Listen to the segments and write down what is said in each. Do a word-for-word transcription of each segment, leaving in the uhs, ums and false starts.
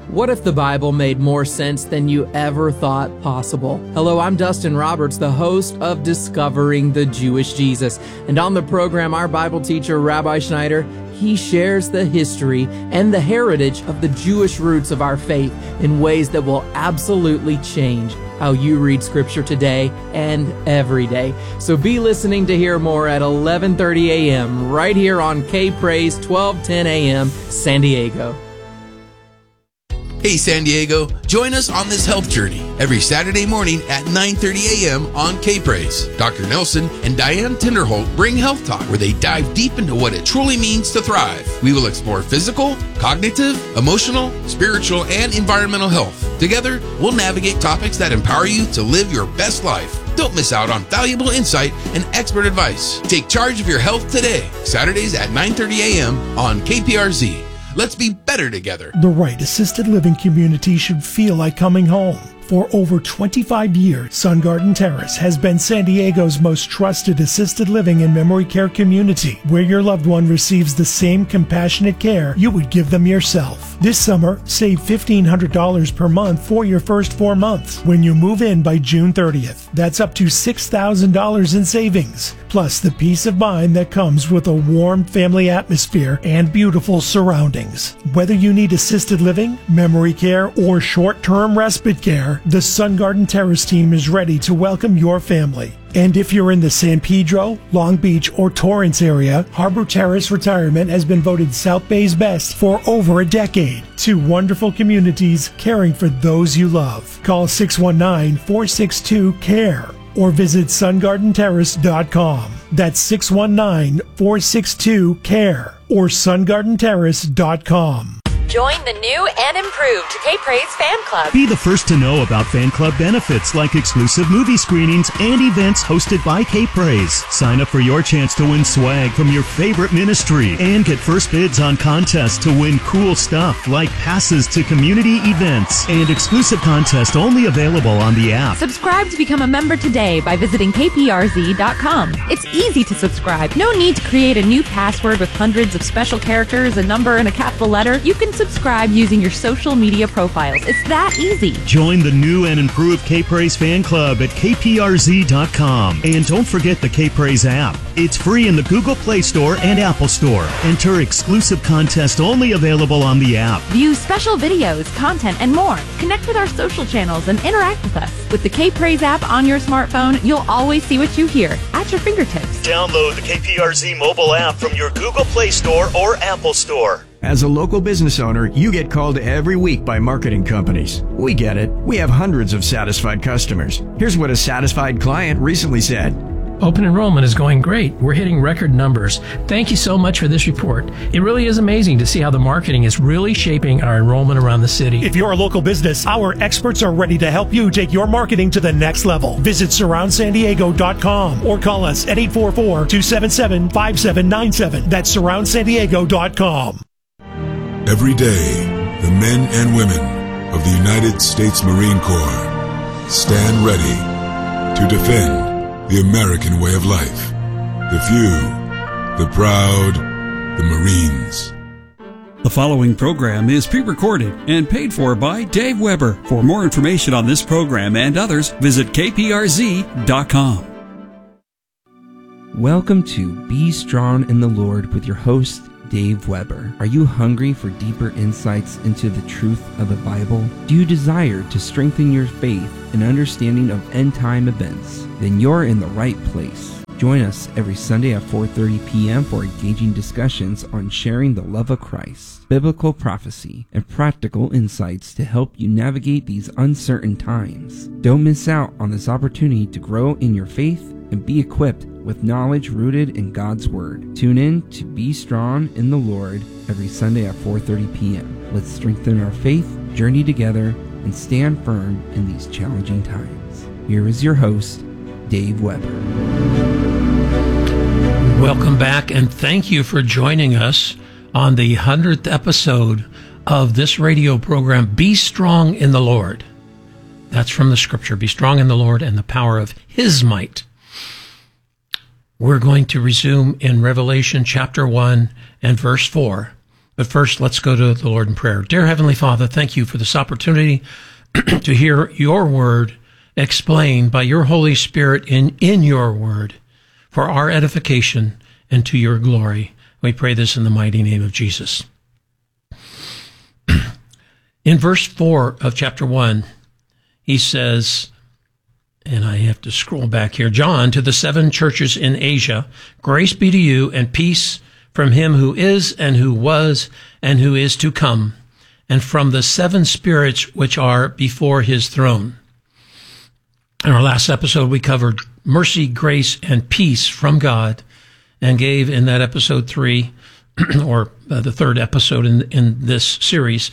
What if the Bible made more sense than you ever thought possible? Hello, I'm Dustin Roberts, the host of Discovering the Jewish Jesus. And on the program, our Bible teacher, Rabbi Schneider, he shares the history and the heritage of the Jewish roots of our faith in ways that will absolutely change how you read Scripture today and every day. So be listening to hear more at eleven thirty a.m. right here on K-Praise, twelve ten a.m. San Diego. Hey San Diego, join us on this health journey every Saturday morning at nine thirty a.m. on K-Praise. Doctor Nelson and Diane Tinderholt bring Health Talk, where they dive deep into what it truly means to thrive. We will explore physical, cognitive, emotional, spiritual, and environmental health. Together, we'll navigate topics that empower you to live your best life. Don't miss out on valuable insight and expert advice. Take charge of your health today. Saturdays at nine thirty a.m. on K P R Z. Let's be better together. The right assisted living community should feel like coming home. For over twenty-five years, Sun Garden Terrace has been San Diego's most trusted assisted living and memory care community, where your loved one receives the same compassionate care you would give them yourself. This summer, save fifteen hundred dollars per month for your first four months when you move in by June thirtieth. That's up to six thousand dollars in savings, plus the peace of mind that comes with a warm family atmosphere and beautiful surroundings. Whether you need assisted living, memory care, or short-term respite care, the Sun Garden Terrace team is ready to welcome your family. And if you're in the San Pedro, Long Beach, or Torrance area, Harbor Terrace Retirement has been voted South Bay's best for over a decade. Two wonderful communities caring for those you love. Call six one nine, four six two, C A R E or visit sun garden terrace dot com. That's six one nine, four six two, C A R E or sun garden terrace dot com. Join the new and improved K-Praise Fan Club. Be the first to know about fan club benefits like exclusive movie screenings and events hosted by K-Praise. Sign up for your chance to win swag from your favorite ministry and get first bids on contests to win cool stuff like passes to community events and exclusive contests only available on the app. Subscribe to become a member today by visiting K P R Z dot com. It's easy to subscribe. No need to create a new password with hundreds of special characters, a number, and a capital letter. You can subscribe using your social media profiles. It's that easy. Join the new and improved K-Praise Fan Club at K P R Z dot com. And don't forget the K-Praise app. It's free in the Google Play Store and Apple Store. Enter exclusive contests only available on the app. View special videos, content, and more. Connect with our social channels and interact with us. With the K-Praise app on your smartphone, you'll always see what you hear at your fingertips. Download the K P R Z mobile app from your Google Play Store or Apple Store. As a local business owner, you get called every week by marketing companies. We get it. We have hundreds of satisfied customers. Here's what a satisfied client recently said. Open enrollment is going great. We're hitting record numbers. Thank you so much for this report. It really is amazing to see how the marketing is really shaping our enrollment around the city. If you're a local business, our experts are ready to help you take your marketing to the next level. Visit surround san diego dot com or call us at eight four four, two seven seven, five seven nine seven. That's surround san diego dot com. Every day, the men and women of the United States Marine Corps stand ready to defend the American way of life. The few, the proud, the Marines. The following program is pre-recorded and paid for by Dave Weber. For more information on this program and others, visit K P R Z dot com. Welcome to Be Strong in the Lord with your host, Dave Weber. Are you hungry for deeper insights into the truth of the Bible? Do you desire to strengthen your faith and understanding of end-time events? Then you're in the right place. Join us every Sunday at four thirty p.m. for engaging discussions on sharing the love of Christ, biblical prophecy, and practical insights to help you navigate these uncertain times. Don't miss out on this opportunity to grow in your faith and be equipped with knowledge rooted in God's Word. Tune in to Be Strong in the Lord every Sunday at four thirty p.m. Let's strengthen our faith, journey together, and stand firm in these challenging times. Here is your host, Dave Weber. Welcome back, and thank you for joining us on the hundredth episode of this radio program, Be Strong in the Lord. That's from the scripture, be strong in the Lord and the power of His might. We're going to resume in Revelation chapter one and verse four. But first, let's go to the Lord in prayer. Dear Heavenly Father, thank you for this opportunity to hear your word explained by your Holy Spirit in, in your word for our edification and to your glory. We pray this in the mighty name of Jesus. In verse four of chapter one, he says, and I have to scroll back here, John, to the seven churches in Asia, grace be to you and peace from him who is and who was and who is to come, and from the seven spirits which are before his throne. In our last episode, we covered mercy, grace, and peace from God, and gave in that episode three, or uh, the third episode in, in this series,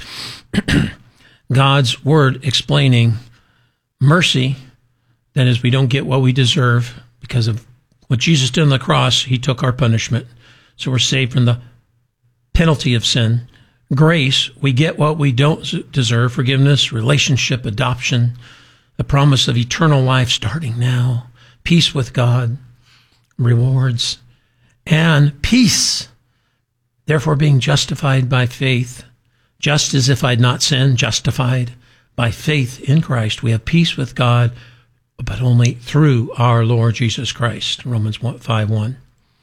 God's word explaining mercy. That is, we don't get what we deserve because of what Jesus did on the cross. He took our punishment. So we're saved from the penalty of sin. Grace, we get what we don't deserve. Forgiveness, relationship, adoption, the promise of eternal life starting now. Peace with God, rewards, and peace. Therefore, being justified by faith, just as if I'd not sinned, justified by faith in Christ. We have peace with God, but only through our Lord Jesus Christ, Romans five one.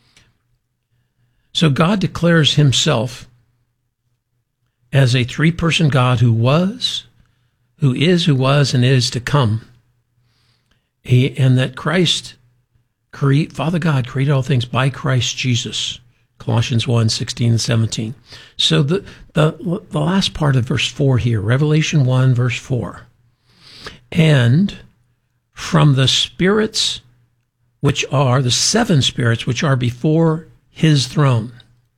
So God declares himself as a three-person God who was, who is, who was, and is to come. He, and that Christ, create, Father God created all things by Christ Jesus, Colossians one sixteen and seventeen. So the, the, the last part of verse four here, Revelation one, verse four. And from the spirits which are, the seven spirits which are before his throne.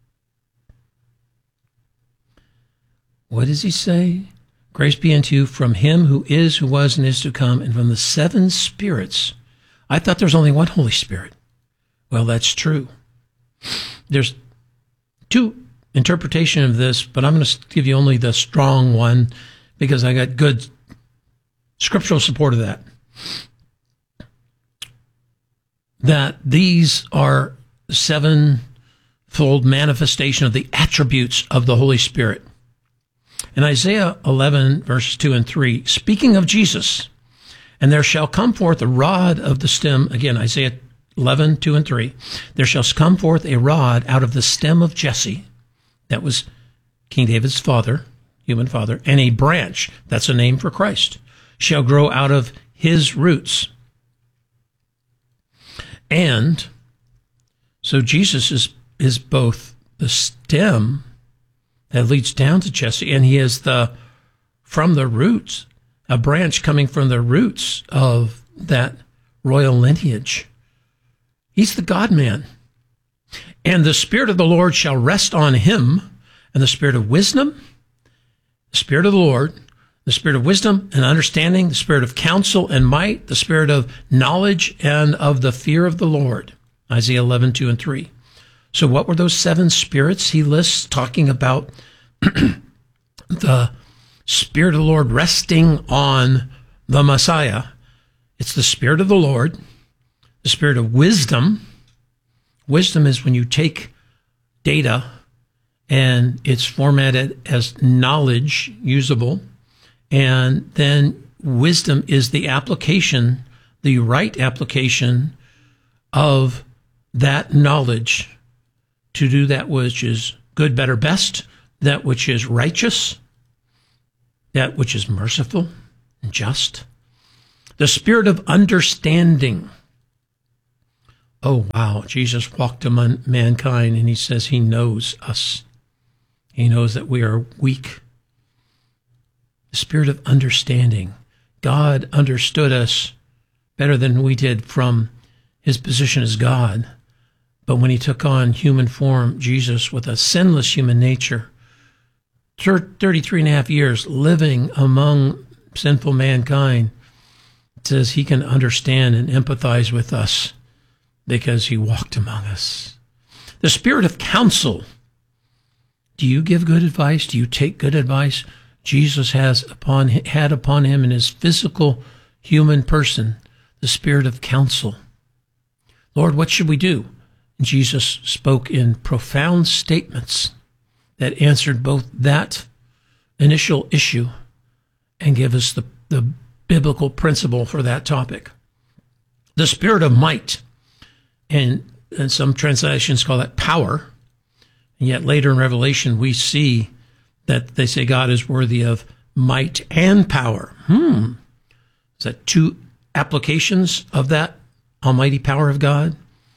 What does he say? Grace be unto you from him who is, who was, and is to come, and from the seven spirits. I thought there was only one Holy Spirit. Well, that's true. There's two interpretations of this, but I'm going to give you only the strong one because I got good scriptural support of that. That these are sevenfold manifestation of the attributes of the Holy Spirit. In Isaiah eleven, verses two and three, speaking of Jesus, and there shall come forth a rod of the stem, again, Isaiah eleven, two and three, there shall come forth a rod out of the stem of Jesse, that was King David's father, human father, and a branch, that's a name for Christ, shall grow out of his roots. And so Jesus is, is both the stem that leads down to Jesse, and he is the, from the roots, a branch coming from the roots of that royal lineage. He's the God-man. And the Spirit of the Lord shall rest on him, and the Spirit of wisdom, the Spirit of the Lord, the Spirit of wisdom and understanding, the Spirit of counsel and might, the Spirit of knowledge and of the fear of the Lord. Isaiah eleven, two and three. So what were those seven spirits he lists, talking about the Spirit of the Lord resting on the Messiah? It's the Spirit of the Lord, the Spirit of wisdom. Wisdom is when you take data and it's formatted as knowledge, usable. And then wisdom is the application, the right application of that knowledge to do that which is good, better, best, that which is righteous, that which is merciful and just. The Spirit of understanding. Oh, wow. Jesus walked among mankind and he says he knows us. He knows that we are weak. The Spirit of understanding. God understood us better than we did from his position as God. But when he took on human form, Jesus, with a sinless human nature, thirty-three and a half years living among sinful mankind, it says he can understand and empathize with us because he walked among us. The Spirit of counsel. Do you give good advice? Do you take good advice? Jesus has upon had upon him in his physical human person the Spirit of counsel. Lord, what should we do? And Jesus spoke in profound statements that answered both that initial issue and give us the, the biblical principle for that topic. The spirit of might, and, and some translations call that power, and yet later in Revelation we see that they say God is worthy of might and power. Hmm. Is that two applications of that almighty power of God?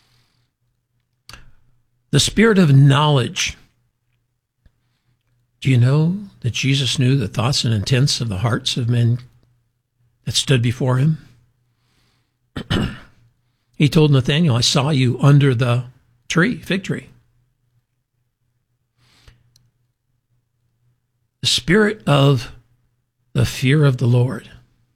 The spirit of knowledge. Do you know that Jesus knew the thoughts and intents of the hearts of men that stood before him? He told Nathanael, I saw you under the tree, fig tree. The spirit of the fear of the Lord.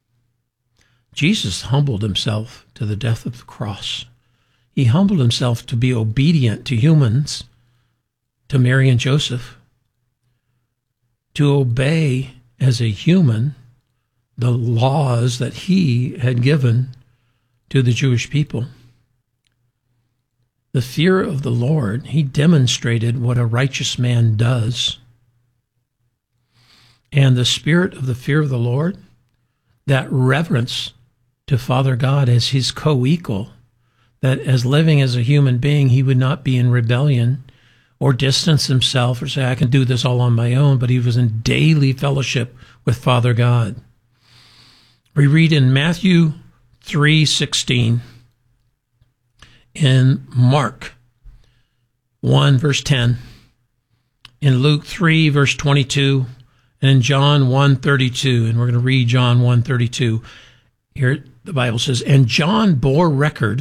Jesus humbled himself to the death of the cross. He humbled himself to be obedient to humans, to Mary and Joseph, to obey as a human the laws that he had given to the Jewish people. The fear of the Lord, he demonstrated what a righteous man does. And the spirit of the fear of the Lord, that reverence to Father God as his co-equal, that as living as a human being, he would not be in rebellion or distance himself or say, I can do this all on my own, but he was in daily fellowship with Father God. We read in Matthew three sixteen, in Mark one, verse ten, in Luke three, verse twenty-two, and in John one thirty-two, and we're going to read John one thirty-two. Here the Bible says, and John bore record,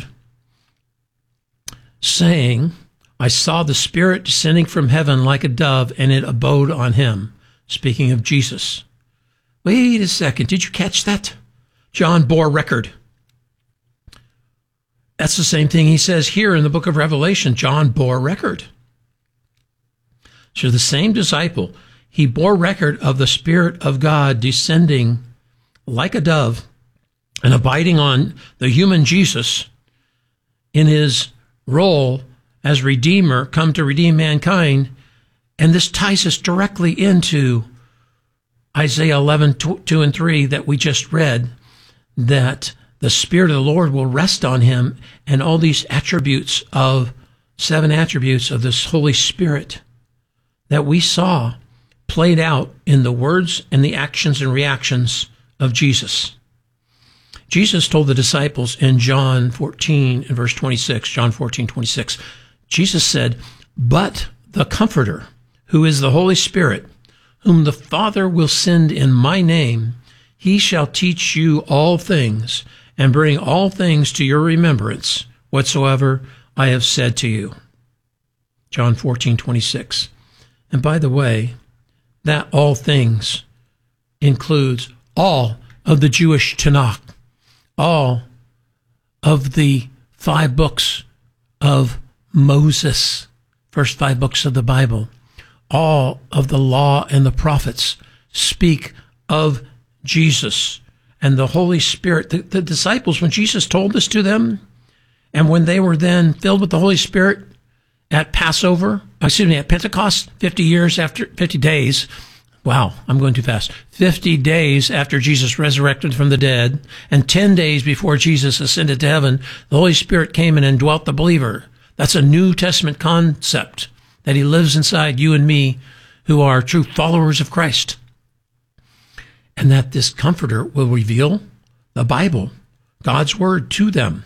saying, I saw the Spirit descending from heaven like a dove, and it abode on him. Speaking of Jesus. Wait a second, did you catch that? John bore record. That's the same thing he says here in the book of Revelation. John bore record. So the same disciple, he bore record of the Spirit of God descending like a dove and abiding on the human Jesus in his role as Redeemer, come to redeem mankind. And this ties us directly into Isaiah eleven, two and three that we just read, that the Spirit of the Lord will rest on him, and all these attributes of, seven attributes of this Holy Spirit that we saw played out in the words and the actions and reactions of Jesus. Jesus told the disciples in John fourteen and verse twenty-six, John fourteen, twenty-six, Jesus said, but the Comforter, who is the Holy Spirit, whom the Father will send in my name, he shall teach you all things and bring all things to your remembrance, whatsoever I have said to you. John fourteen, twenty-six. And by the way, that all things includes all of the Jewish Tanakh, all of the five books of Moses, first five books of the Bible. All of the law and the prophets speak of Jesus and the Holy Spirit. The, the disciples, when Jesus told this to them, and when they were then filled with the Holy Spirit at Passover, excuse me, at Pentecost, fifty years after, fifty days, wow, I'm going too fast, fifty days after Jesus resurrected from the dead, and ten days before Jesus ascended to heaven, the Holy Spirit came and indwelt the believer. That's a New Testament concept, that he lives inside you and me who are true followers of Christ. And that this Comforter will reveal the Bible, God's Word, to them.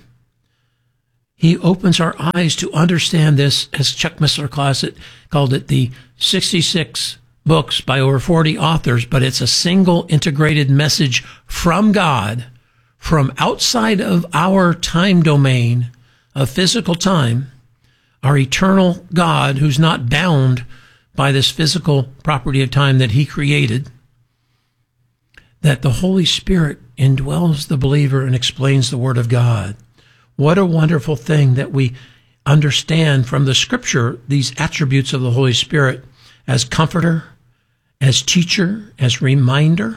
He opens our eyes to understand this, as Chuck Missler called it, the sixty-six books by over forty authors, but it's a single integrated message from God, from outside of our time domain of physical time, our eternal God who's not bound by this physical property of time that he created, that the Holy Spirit indwells the believer and explains the Word of God. What a wonderful thing that we understand from the Scripture these attributes of the Holy Spirit as Comforter, as Teacher, as Reminder.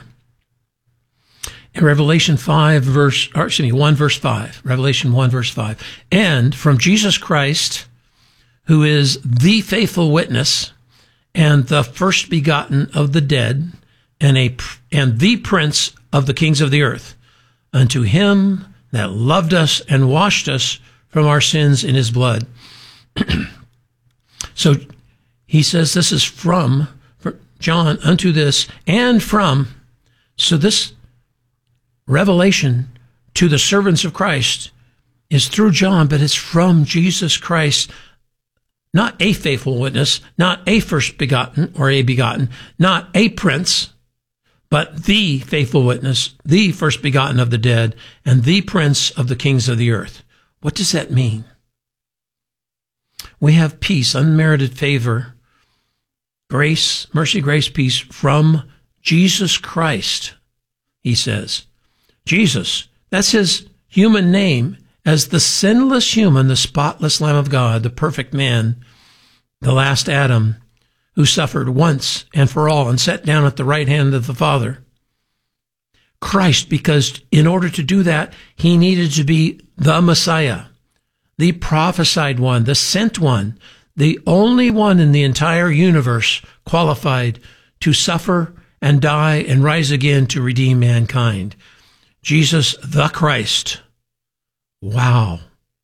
In Revelation five, verse, or excuse me, one, verse five, Revelation one, verse five, and from Jesus Christ, who is the faithful witness and the first begotten of the dead, and a and the prince of the kings of the earth, unto him that loved us and washed us from our sins in his blood. So he says this is from John unto this, and from, so this revelation to the servants of Christ is through John, but it's from Jesus Christ, not a faithful witness, not a first begotten or a begotten, not a prince, but the faithful witness, the first begotten of the dead, and the prince of the kings of the earth. What does that mean? We have peace, unmerited favor, grace, mercy, grace, peace from Jesus Christ, he says. Jesus, that's his human name, as the sinless human, the spotless Lamb of God, the perfect man, the last Adam, who suffered once and for all and sat down at the right hand of the Father. Christ, because in order to do that, he needed to be the Messiah, the prophesied one, the sent one, the only one in the entire universe qualified to suffer and die and rise again to redeem mankind. Jesus the Christ. Wow.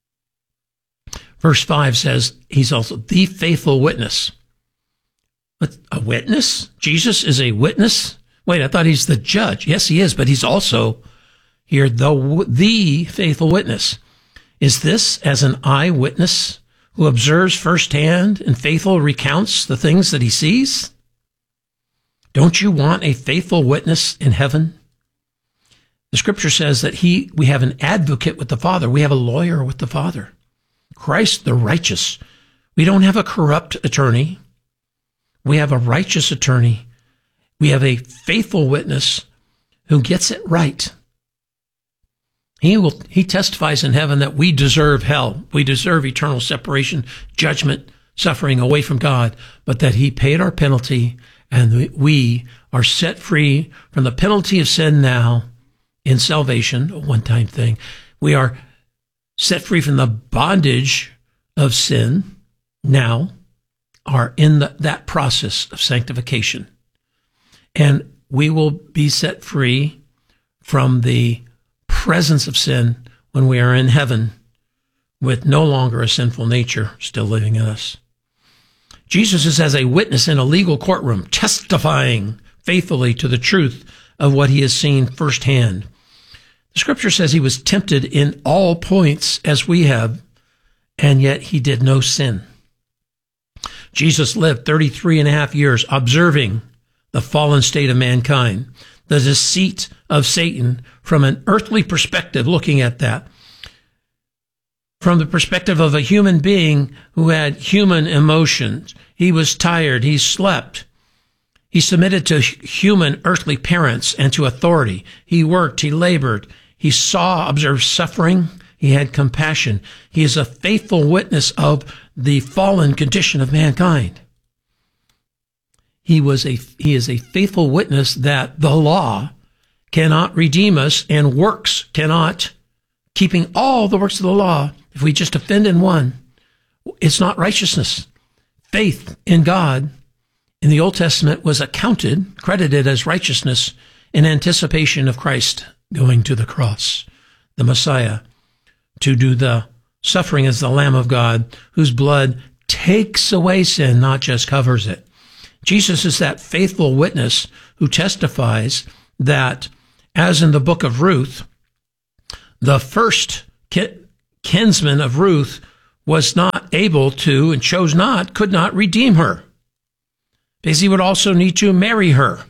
Verse five says he's also the faithful witness. But a witness? Jesus is a witness? Wait, I thought he's the judge. Yes, he is, but he's also here the, the faithful witness. Is this as an eyewitness who observes firsthand and faithful recounts the things that he sees? Don't you want a faithful witness in heaven? The scripture says that he, we have an advocate with the Father. We have a lawyer with the Father. Christ the righteous. We don't have a corrupt attorney. We have a righteous attorney. We have a faithful witness who gets it right. He will, he testifies in heaven that we deserve hell. We deserve eternal separation, judgment, suffering away from God, but that he paid our penalty and we are set free from the penalty of sin now in salvation, a one-time thing. We are set free from the bondage of sin now, are in the, that process of sanctification. And we will be set free from the presence of sin when we are in heaven with no longer a sinful nature still living in us. Jesus is as a witness in a legal courtroom, testifying faithfully to the truth of what he has seen firsthand. The scripture says he was tempted in all points as we have, and yet he did no sin. Jesus lived thirty-three and a half years observing the fallen state of mankind, the deceit of Satan from an earthly perspective, looking at that. From the perspective of a human being who had human emotions. He was tired. He slept. He submitted to human earthly parents and to authority. He worked. He labored. He saw, observed suffering. He had compassion. He is a faithful witness of the fallen condition of mankind. He was a, he is a faithful witness that the law cannot redeem us and works cannot, keeping all the works of the law, if we just offend in one, it's not righteousness. Faith in God in the Old Testament was accounted, credited as righteousness in anticipation of Christ going to the cross, the Messiah, to do the suffering as the Lamb of God, whose blood takes away sin, not just covers it. Jesus is that faithful witness who testifies that, as in the book of Ruth, the first kinsman of Ruth was not able to and chose not, could not redeem her, because he would also need to marry her.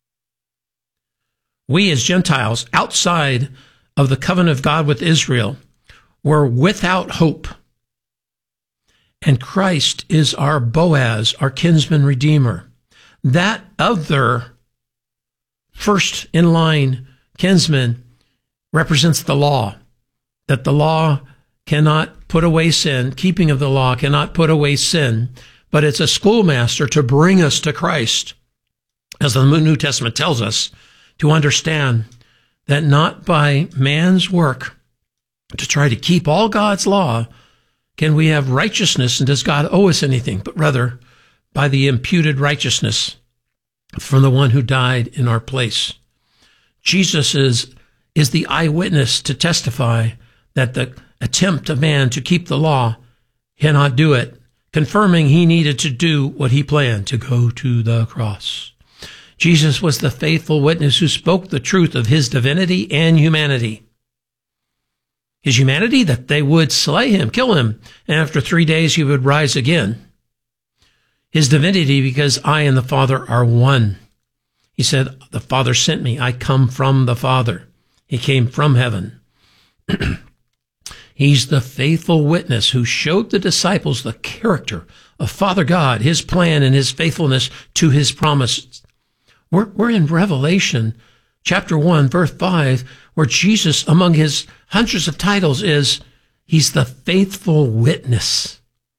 We as Gentiles, outside of the covenant of God with Israel, were without hope. And Christ is our Boaz, our kinsman redeemer. That other first in line kinsman represents the law, that the law cannot put away sin, keeping of the law cannot put away sin, but it's a schoolmaster to bring us to Christ, as the New Testament tells us, to understand that not by man's work to try to keep all God's law can we have righteousness, and does God owe us anything, but rather by the imputed righteousness from the one who died in our place. Jesus is, is the eyewitness to testify that the attempt of man to keep the law cannot do it, confirming he needed to do what he planned, to go to the cross. Jesus was the faithful witness who spoke the truth of his divinity and humanity. His humanity, that they would slay him, kill him, and after three days he would rise again. His divinity, because I and the Father are one. He said, the Father sent me. I come from the Father. He came from heaven. He's the faithful witness who showed the disciples the character of Father God, his plan and his faithfulness to his promises. We're, we're in Revelation chapter one, verse five, where Jesus, among his hundreds of titles, is, he's the faithful witness.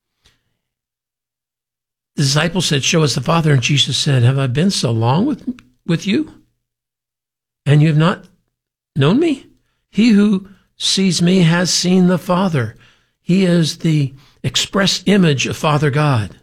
The disciples said, show us the Father. And Jesus said, have I been so long with, with you? And you have not known me? He who sees me has seen the Father. He is the express image of Father God.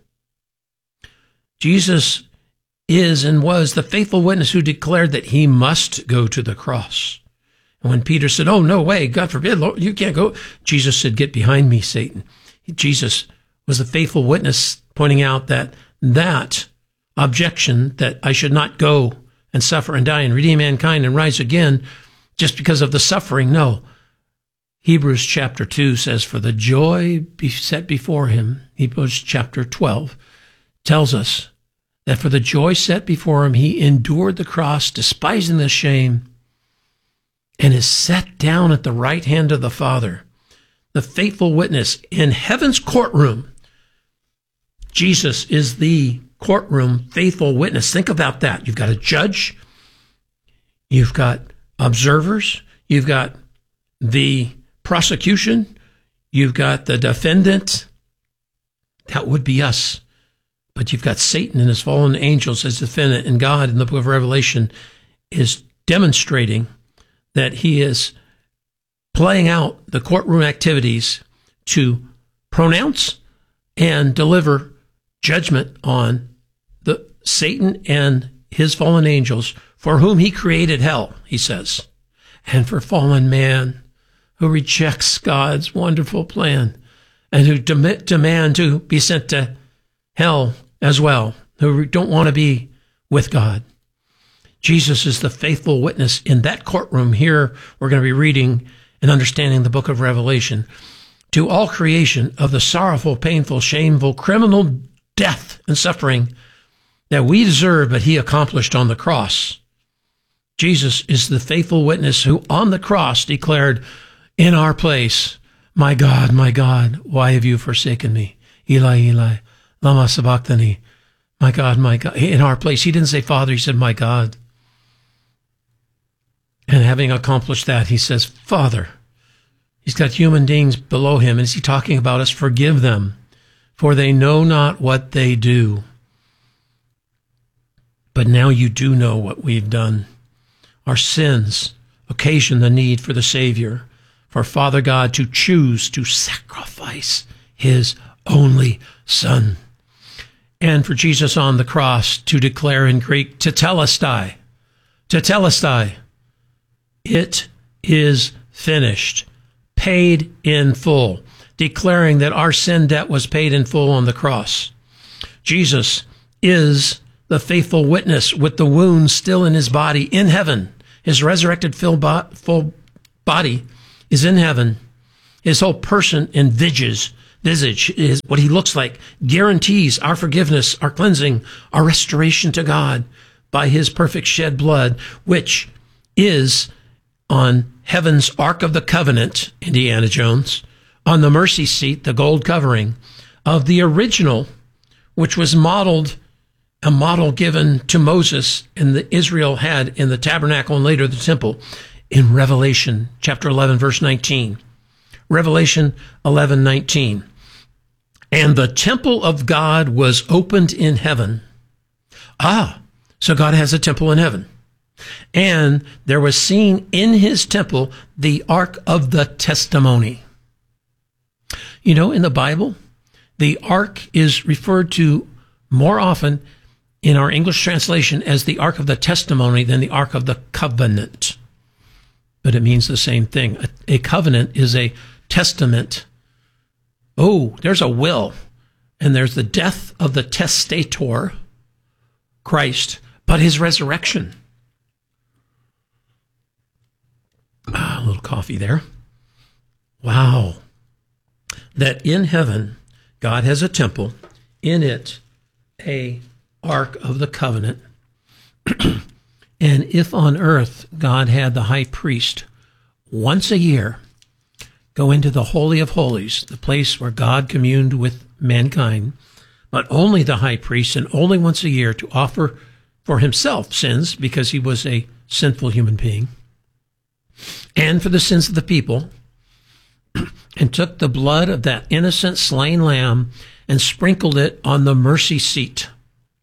Jesus is and was the faithful witness who declared that he must go to the cross. And when Peter said, oh, no way, God forbid, Lord, you can't go, Jesus said, get behind me, Satan. Jesus was the faithful witness pointing out that that objection that I should not go and suffer and die and redeem mankind and rise again just because of the suffering, no. Hebrews chapter two says, for the joy set before him, Hebrews chapter twelve tells us that for the joy set before him, he endured the cross, despising the shame, and is set down at the right hand of the Father. The faithful witness in heaven's courtroom. Jesus is the courtroom faithful witness. Think about that. You've got a judge. You've got observers. You've got the prosecution. You've got the defendant. That would be us. But you've got Satan and his fallen angels as defendant, and God in the book of Revelation is demonstrating that he is playing out the courtroom activities to pronounce and deliver judgment on the Satan and his fallen angels, for whom he created hell, he says, and for fallen man who rejects God's wonderful plan and who dem- demand to be sent to hell as well, who don't want to be with God. Jesus is the faithful witness in that courtroom. Here we're going to be reading and understanding the book of Revelation to all creation of the sorrowful, painful, shameful, criminal death and suffering that we deserve, but he accomplished on the cross. Jesus is the faithful witness who on the cross declared in our place, my God, my God, why have you forsaken me? Eli, Eli, lama sabachthani. My God, my God. In our place, he didn't say Father, he said, my God. And having accomplished that, he says, Father. He's got human beings below him. And is he talking about us? Forgive them, for they know not what they do. But now you do know what we've done. Our sins occasion the need for the Savior, for Father God to choose to sacrifice his only Son. And for Jesus on the cross to declare in Greek, tetelestai, tetelestai, it is finished, paid in full, declaring that our sin debt was paid in full on the cross. Jesus is the faithful witness with the wounds still in his body in heaven. His resurrected full body is in heaven. His whole person and visage, visage is what he looks like, guarantees our forgiveness, our cleansing, our restoration to God by his perfect shed blood, which is on heaven's Ark of the Covenant, Indiana Jones, on the mercy seat, the gold covering of the original, which was modeled, a model given to Moses and that Israel had in the tabernacle and later the temple in Revelation chapter eleven, verse nineteen. Revelation eleven, nineteen. And the temple of God was opened in heaven. Ah, so God has a temple in heaven. And there was seen in his temple the Ark of the Testimony. You know, in the Bible, the Ark is referred to more often in our English translation as the Ark of the Testimony than the Ark of the Covenant. But it means the same thing. A, a covenant is a testament. Oh, there's a will, and there's the death of the testator, Christ, but his resurrection. Ah, a little coffee there. Wow. That in heaven, God has a temple, in it a Ark of the Covenant. And if on earth God had the high priest once a year go into the Holy of Holies, the place where God communed with mankind, but only the high priest and only once a year to offer for himself sins because he was a sinful human being, and for the sins of the people, and took the blood of that innocent slain lamb and sprinkled it on the mercy seat,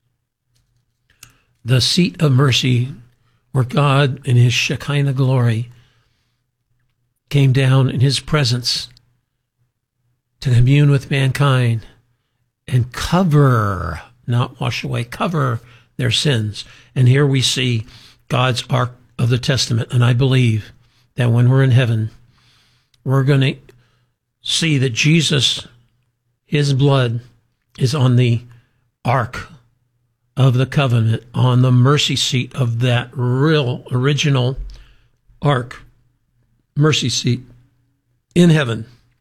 the seat of mercy where God in his Shekinah glory came down in his presence to commune with mankind and cover, not wash away, cover their sins. And here we see God's Ark of the Testament. And I believe that when we're in heaven, we're going to see that Jesus, his blood, is on the Ark of the Covenant, on the mercy seat of that real original Ark, mercy seat in heaven.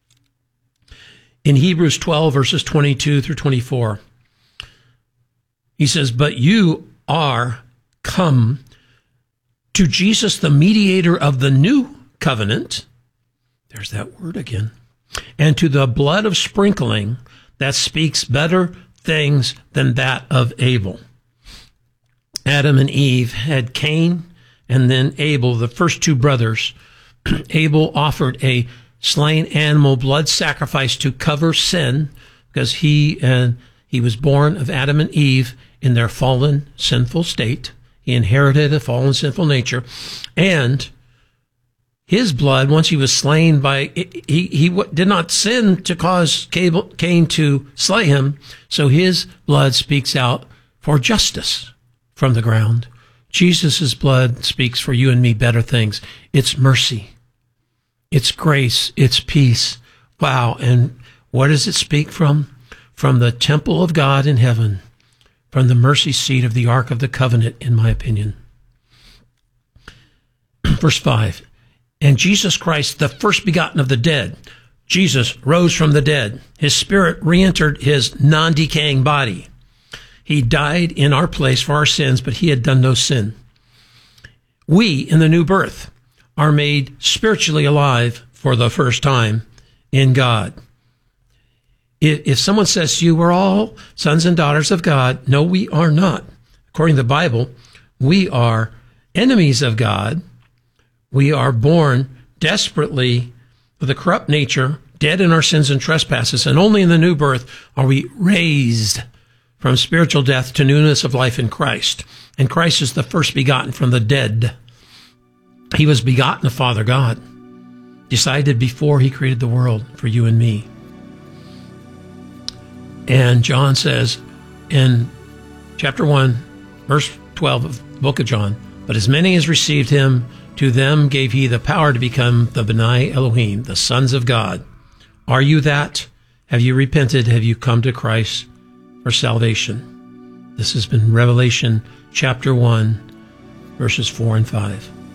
In Hebrews twelve, verses twenty-two through twenty-four, he says, "But you are come to Jesus, the mediator of the new covenant," there's that word again, "and to the blood of sprinkling that speaks better things than that of Abel." Adam and Eve had Cain and then Abel, the first two brothers. Abel offered a slain animal blood sacrifice to cover sin because he and he was born of Adam and Eve in their fallen, sinful state. He inherited a fallen, sinful nature, and his blood, once he was slain by, he, he did not sin to cause Cain to slay him, so his blood speaks out for justice from the ground. Jesus' blood speaks for you and me better things. It's mercy. It's grace. It's peace. Wow. And what does it speak from? From the temple of God in heaven, from the mercy seat of the Ark of the Covenant, in my opinion. Verse five, "And Jesus Christ, the first begotten of the dead," Jesus rose from the dead. His spirit re-entered his non-decaying body. He died in our place for our sins, but he had done no sin. We, in the new birth, are made spiritually alive for the first time in God. If someone says to you, we're all sons and daughters of God, no, we are not. According to the Bible, we are enemies of God. We are born desperately with a corrupt nature, dead in our sins and trespasses, and only in the new birth are we raised from spiritual death to newness of life in Christ. And Christ is the first begotten from the dead. He was begotten of Father God, decided before he created the world for you and me. And John says in chapter one, verse twelve of the book of John, "But as many as received him, to them gave he the power to become the B'nai Elohim, the sons of God." Are you that? Have you repented? Have you come to Christ for salvation? This has been Revelation chapter one, verses four and five.